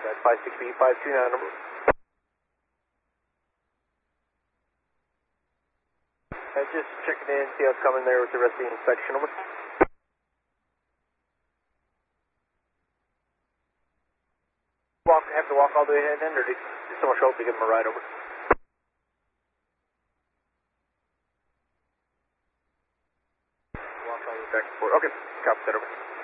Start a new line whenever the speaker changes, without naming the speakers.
That's 56B529, number. Just checking in, see how it's coming there with the rest of the inspection, over. Have to walk all the way ahead then, or did someone show up to give him a ride over? Walk all the way back and forth. Okay, copy that over.